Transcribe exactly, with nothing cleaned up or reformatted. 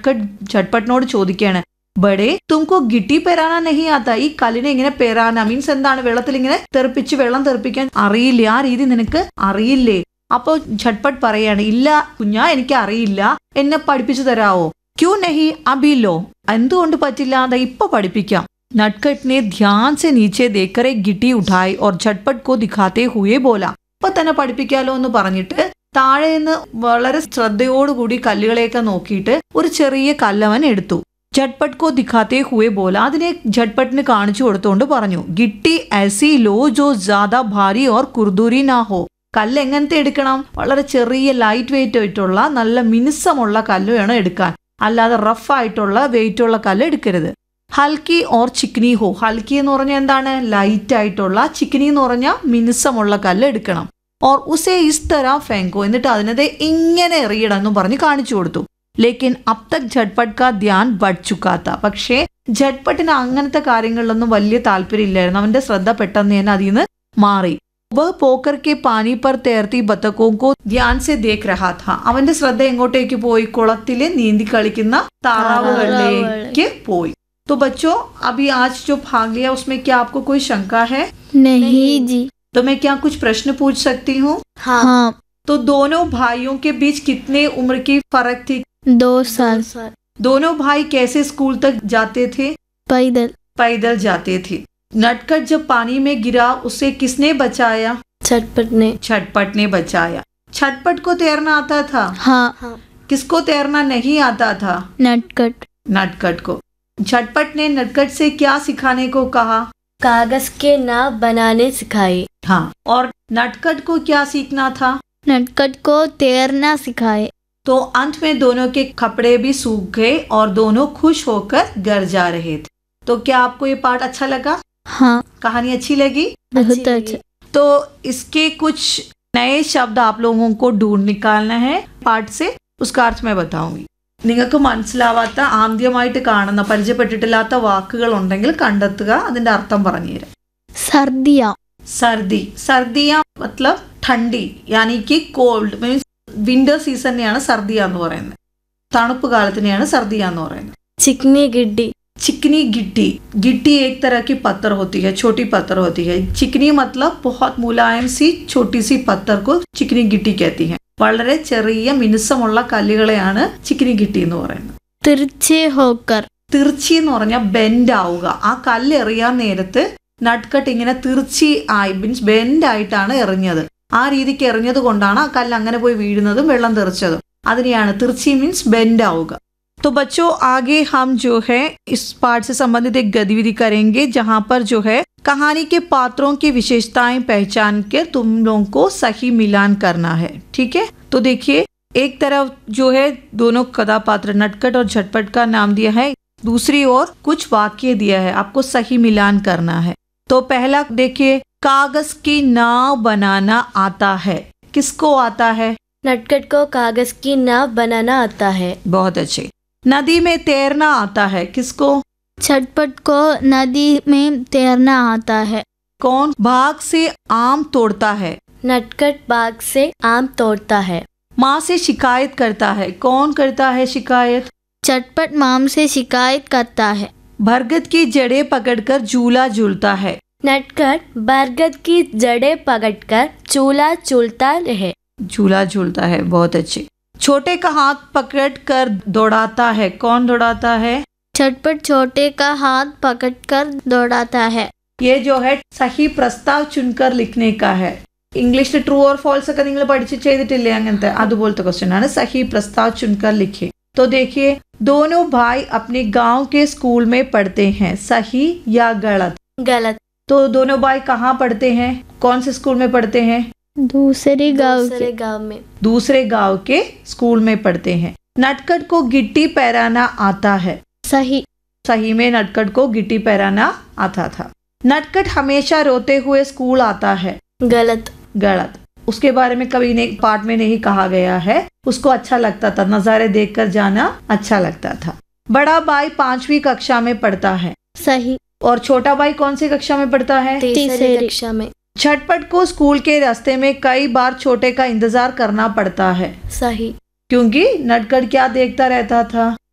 നട്ട്കട്ട് ഝട്പട്ടിനോട് ചോദിക്കുകയാണ്, ബഡേ തുംകോ ഗിട്ടി പെരാന നഹി ആത്താ, ഈ കല്ലിനെ ഇങ്ങനെ പെരാന മീൻസ് എന്താണ്, വെള്ളത്തിൽ ഇങ്ങനെ തെറിപ്പിച്ച് വെള്ളം തെറിപ്പിക്കാൻ അറിയില്ലേ, ആ രീതി നിനക്ക് അറിയില്ലേ? അപ്പൊ ഝട്പട്ട് പറയാണ്, ഇല്ല കുഞ്ഞാ എനിക്ക് അറിയില്ല, എന്നെ പഠിപ്പിച്ചു തരാവോ? ക്യൂ നഹി അബിലോ, എന്തുകൊണ്ട് പറ്റില്ല, അതാ ഇപ്പൊ പഠിപ്പിക്കാം. नटखट ने ध्यान से नीचे देखकर एक गिट्टी उठाई और झटपट को दिखाते हुए बोला, ഇപ്പൊ തന്നെ പഠിപ്പിക്കാലോ എന്ന് പറഞ്ഞിട്ട് താഴെ നിന്ന് വളരെ ശ്രദ്ധയോടുകൂടി കല്ലുകളെയൊക്കെ നോക്കിയിട്ട് ഒരു ചെറിയ കല്ലവൻ എടുത്തു. झटपट को दिखाते हुए बोला, അതിനെ झटपटिന് കാണിച്ചു കൊടുത്തുകൊണ്ട് പറഞ്ഞു, ഗിട്ടി ऐसी लो जो ज्यादा भारी और खुरदुरी ना हो. കല്ല് എങ്ങനത്തെ എടുക്കണം, വളരെ ചെറിയ ലൈറ്റ് വെയിറ്റ് ആയിട്ടുള്ള നല്ല മിനുസമുള്ള കല്ല് വേണം എടുക്കാൻ, അല്ലാതെ റഫ് ആയിട്ടുള്ള വെയിറ്റ് ഉള്ള കല്ല് എടുക്കരുത്. ഹൽക്കി ഓർ ചിക്നി ഹോ, ഹൽക്കി എന്ന് പറഞ്ഞാൽ എന്താണ്, ലൈറ്റ് ആയിട്ടുള്ള, ചിക്നി എന്ന് പറഞ്ഞാൽ മിനുസമുള്ള കല്ല് എടുക്കണം. ഓർ ഉസേ ഇസ് തരാ ഫെങ്കോ, എന്നിട്ട് അതിനത് ഇങ്ങനെ എറിയണം എന്ന് പറഞ്ഞ് കാണിച്ചു കൊടുത്തു. ലേക്കിൻ അബ് തക് ഝട്പട്ട് കാ ധ്യാൻ ബഡ് ചുക്കാത്ത, പക്ഷേ ഝട്പട്ടിന് അങ്ങനത്തെ കാര്യങ്ങളിലൊന്നും വലിയ താല്പര്യം ഇല്ലായിരുന്നു, അവന്റെ ശ്രദ്ധ പെട്ടെന്ന് തന്നെ അതിൽ നിന്ന് മാറി. വഹ് പോക്കർ കെ പാനി പർ തേർത്തി ബത്തക്കോ കോ ധ്യാൻ സെ ദേഖ് രഹാ ഥാ, അവന്റെ ശ്രദ്ധ എങ്ങോട്ടേക്ക് പോയി, കുളത്തില് നീന്തി കളിക്കുന്ന താറാവുകളിലേക്ക് പോയി. तो बच्चों अभी आज जो भाग लिया उसमें क्या आपको कोई शंका है? नहीं जी। तो मैं क्या कुछ प्रश्न पूछ सकती हूँ? हाँ। तो दोनों भाइयों के बीच कितने उम्र की फर्क थी? दो साल। दोनों भाई कैसे स्कूल तक जाते थे? पैदल। पैदल जाते थे. नटखट जब पानी में गिरा उसे किसने बचाया? झटपट ने। झटपट ने बचाया. झटपट को तैरना आता था? हाँ। किसको तैरना नहीं आता था? नटखट। नटखट को. झटपट ने नटखट से क्या सिखाने को कहा? कागज के नाव बनाने सिखाए. हाँ. और नटखट को क्या सीखना था? नटखट को तैरना सिखाए. तो अंत में दोनों के कपड़े भी सूख गए और दोनों खुश होकर घर जा रहे थे. तो क्या आपको ये पाठ अच्छा लगा? हाँ. कहानी अच्छी लगी? बहुत अच्छा. तो इसके कुछ नए शब्द आप लोगों को ढूंढ निकालना है पाठ से, उसका अर्थ मैं बताऊंगी. നിങ്ങൾക്ക് മനസ്സിലാവാത്ത, ആദ്യമായിട്ട് കാണുന്ന, പരിചയപ്പെട്ടിട്ടില്ലാത്ത വാക്കുകൾ ഉണ്ടെങ്കിൽ കണ്ടെത്തുക, അതിന്റെ അർത്ഥം പറഞ്ഞുതരാം. സർദിയ. സർദി. സർദിയ മത്ലബ് ठंडी, यानी कि കോൾഡ് മീൻസ് വിന്റർ സീസണിനെയാണ് സർദിയ എന്ന് പറയുന്നത്, തണുപ്പ് കാലത്തിനെയാണ് സർദിയ എന്ന് പറയുന്നത്. चिकनी गिड्डी. चिकनी गिट्टी. गिट्टी एक तरह की पत्थर होती है, छोटी पत्थर होती है. चिकनी मतलब बहुत मुलायम सी छोटी सी पत्थर को चिकनी गिट्टी कहती है. വളരെ ചെറിയ മിനുസമുള്ള കല്ലുകളെയാണ് ചിക്കനി ഗിട്ടി എന്ന് പറയുന്നത്. തിർച്ചി ഹോക്കർ. തിർച്ചി എന്ന് പറഞ്ഞാൽ ബെൻഡ് ആവുക. ആ കല്ല് എറിയാൻ നേരത്ത് നട്ട്കട്ട് ഇങ്ങനെ തിർച്ചി ആയി മീൻസ് ബെൻഡ് ആയിട്ടാണ് എറിഞ്ഞത്. ആ രീതിക്ക് എറിഞ്ഞത് കൊണ്ടാണ് ആ കല്ല് അങ്ങനെ പോയി വീഴുന്നതും വെള്ളം തെറിച്ചതും. അതിനെയാണ് തിർച്ചി മീൻസ് ബെൻഡ് ആവുക. तो बच्चों आगे हम जो है इस पाठ से संबंधित एक गतिविधि करेंगे जहाँ पर जो है कहानी के पात्रों की विशेषताएं पहचान के तुम लोगों को सही मिलान करना है. ठीक है, तो देखिए एक तरफ जो है दोनों कथापात्र नटखट और झटपट का नाम दिया है, दूसरी ओर कुछ वाक्य दिया है, आपको सही मिलान करना है. तो पहला देखिए, कागज की नाव बनाना आता है. किसको आता है? नटखट को कागज की नाव बनाना आता है. बहुत अच्छे. नदी में तैरना आता है. किसको? झटपट को नदी में तैरना आता है. कौन बाग से आम तोड़ता है? नटखट बाग से आम तोड़ता है. माँ से शिकायत करता है. कौन करता है शिकायत? झटपट माँ से शिकायत करता है. बरगद की जड़ें पकड़कर झूला झूलता है. नटखट बरगद की जड़ें पकड़कर झूला झूलता है. झूला झूलता है. बहुत अच्छे. छोटे का हाथ पकड़ कर दौड़ाता है. कौन दौड़ाता है? झटपट छोटे का हाथ पकड़कर दौड़ाता है. ये जो है सही प्रस्ताव चुनकर लिखने का है. ഇംഗ്ലീഷിൽ ട്രൂ ഓർ ഫോൾസ് ഒക്കെ നിങ്ങൾ പഠിച്ച് ചെയ്തിട്ടില്ലേ, അങ്ങനത്തെ അതുപോലത്തെ ക്വസ്റ്റ്യൻ ആണ്. സഹി പ്രസ്താവ് ചുनकर लिखे. तो देखिए दोनों भाई अपने गांव के स्कूल में पढ़ते हैं. सही या गलत? गलत. तो दोनों भाई कहाँ पढ़ते हैं? कौन से स्कूल में पढ़ते हैं? दूसरे गांव दूसरे गांव में. दूसरे गांव के स्कूल में पढ़ते हैं. नटखट को गिट्टी पैराना आता है. सही. सही में नटखट को गिट्टी पैराना आता था. नटखट हमेशा रोते हुए स्कूल आता है. गलत. गलत. उसके बारे में कभी नहीं पाठ में नहीं कहा गया है. उसको अच्छा लगता था, नजारे देखकर जाना अच्छा लगता था. बड़ा भाई पांचवी कक्षा में पढ़ता है. सही. और छोटा भाई कौन सी कक्षा में पढ़ता है? तीसरी कक्षा में. झटपट को स्कूल के रास्ते में कई बार छोटे का इंतजार करना पड़ता है. सही. क्योंकि नटखट क्या देखता रहता था?